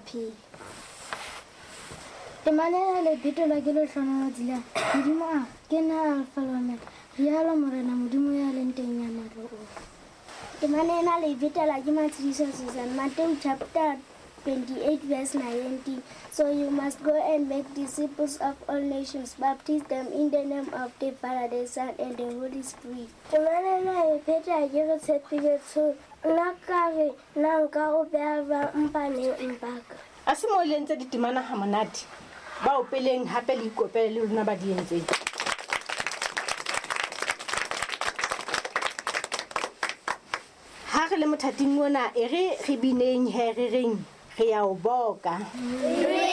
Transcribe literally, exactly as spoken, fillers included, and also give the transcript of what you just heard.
P. Temane le bito la gelo shona dila. Modimo a ke na alfa le omega. Rialo morena modimo ya leng teng ya maro o. Temane na le bito la ke matshidiso season Matthew chapter twenty-eight verse nineteen. So you must go and make disciples of all nations, baptize them in the name of the Father, the Son, and the Holy Spirit. Temane na e peta ke re tshepile tso la kare na nka o beava mpane mpaka. Asimo le ntse ditemana ha monate ba o peleng hape le ikopele le rona ba di entse. Ha re le mothating ona e re re bineng he re reng re ya o boka.